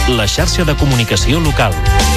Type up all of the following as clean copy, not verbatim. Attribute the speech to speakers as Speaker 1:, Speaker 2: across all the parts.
Speaker 1: la xarxa de comunicació local.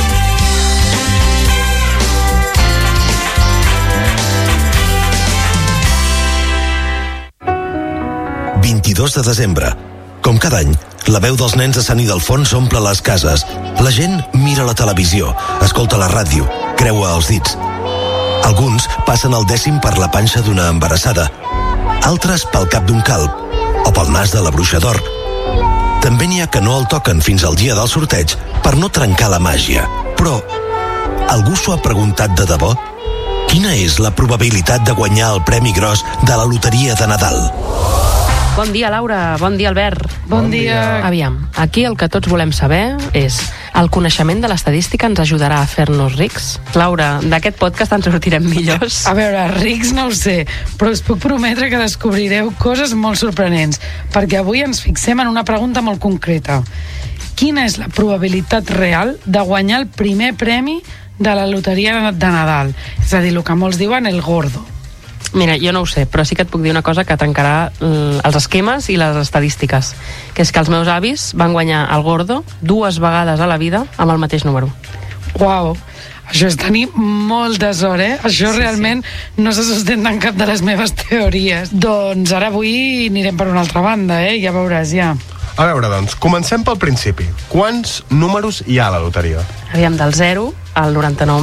Speaker 2: – 22 de desembre. Com cada any, la veu dels nens de Sant Ildefons omple les cases. La gent mira la televisió, escolta la ràdio, creua els dits. Alguns passen el 10è per la panxa d'una embarassada, altres pel cap d'un calb o pel nas de la bruixa d'or. També n'hi ha que no el toquen fins al dia del sorteig per no trencar la màgia. Però, algú s'ho ha preguntat de debò? Quina és la probabilitat de guanyar el premi gros de la loteria de Nadal?
Speaker 3: Bon dia, Laura. Bon dia, Albert.
Speaker 4: Bon dia.
Speaker 3: Aviam, aquí el que tots volem saber és: el coneixement de l'estadística ens ajudarà a fer-nos rics? Laura, d'aquest podcast en sortirem millors.
Speaker 4: A veure, rics no ho sé, però us puc prometre que descobrireu coses molt sorprenents, perquè avui ens fixem en una pregunta molt concreta. Quina és la probabilitat real de guanyar el primer premi de la loteria de Nadal? És a dir, el que molts diuen el gordo.
Speaker 3: Mira, jo no ho sé, però sí que et puc dir una cosa que trencarà els esquemes i les estadístiques, que és que els meus avis van guanyar el gordo 2 vegades a la vida amb el mateix número.
Speaker 4: Uau, això és tenir molta sort, eh? Això realment no se sustenta en cap de les meves teories. Doncs ara avui anirem per una altra banda, ja veuràs, ja.
Speaker 5: A veure, doncs, comencem pel principi. Quants números hi ha a la loteria?
Speaker 3: Aviam, del 0 al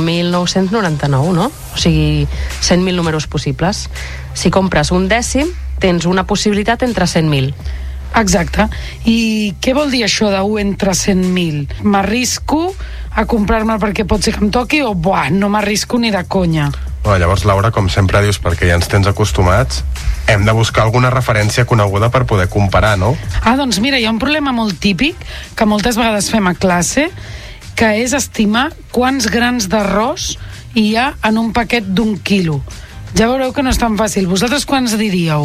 Speaker 3: 99.999, no? O sigui, 100.000 números possibles. Si compres un dècim, tens una possibilitat entre 100.000.
Speaker 4: Exacte. I què vol dir això de 1 entre 100.000? M'arrisco a comprar-me'l perquè pot ser que em toqui o, no m'arrisco ni de conya?
Speaker 5: Llavors, Laura, com sempre dius, perquè ja ens tens acostumats, hem de buscar alguna referència coneguda per poder comparar, no?
Speaker 4: Doncs mira, hi ha un problema molt típic que moltes vegades fem a classe, que és estimar quants grans d'arròs hi ha en un paquet d'1 quilo. Ja veureu que no és tan fàcil. Vosaltres quants diríeu?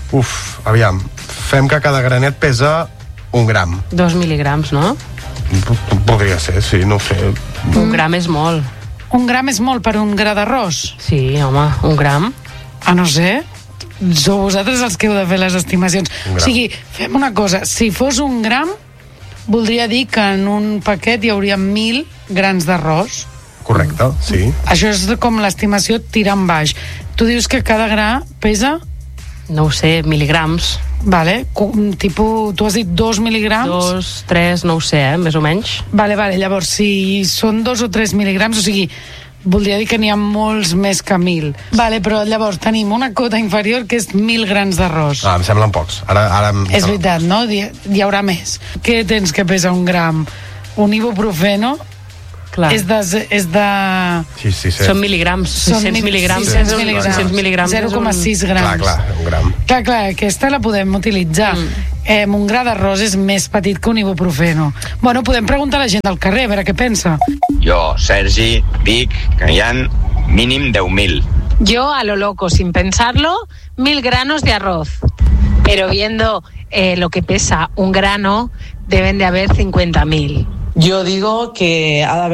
Speaker 5: Aviam, fem que cada granet pesa 1 gram.
Speaker 3: 2 mil·ligrams, no?
Speaker 5: Podria ser, sí, no ho sé.
Speaker 3: 1 gram és molt.
Speaker 4: 1 gram és molt per un gra d'arròs?
Speaker 3: Sí, home, 1 gram.
Speaker 4: No sé. Sou vosaltres els que heu de fer les estimacions. O sigui, fem una cosa. Si fos 1 gram, voldria dir que en un paquet hi hauria 1.000 grans d'arròs.
Speaker 5: Correcte, sí.
Speaker 4: Això és com l'estimació tirant baix. Tu dius que cada gra pesa?
Speaker 3: No ho sé, mil·ligrams.
Speaker 4: Vale, tipus, tu has dit 2 mil·ligrams?
Speaker 3: 2, 3, no ho sé, més o menys.
Speaker 4: Vale, llavors, si són 2 o 3 mil·ligrams, o sigui, voldria dir que n'hi ha molts més que 1.000. Vale, però llavors tenim una cota inferior que és 1.000 grans d'arròs.
Speaker 5: Em semblen pocs. Ara
Speaker 4: és veritat, no? Hi haurà més. Què tens que pesa 1 gram? Un ibuprofeno?
Speaker 3: Clar.
Speaker 4: És de...
Speaker 5: Sí.
Speaker 3: Són mil·ligrams. 600 mil·ligrams.
Speaker 4: 600 mil·ligrams. 0,6 grams.
Speaker 5: Clar, 1 gram.
Speaker 4: Clar, aquesta la podem utilitzar. Un gra d'arròs és més petit que un ibuprofeno. Bueno, podem preguntar a la gent del carrer, a veure què pensa.
Speaker 6: Jo, Sergi, dic que hi ha mínim 10.000.
Speaker 7: Yo, a lo loco, sin pensarlo, 1.000 granos de arroz. Pero viendo lo que pesa un grano, deben de haber 50.000.
Speaker 8: Yo digo que ha de haber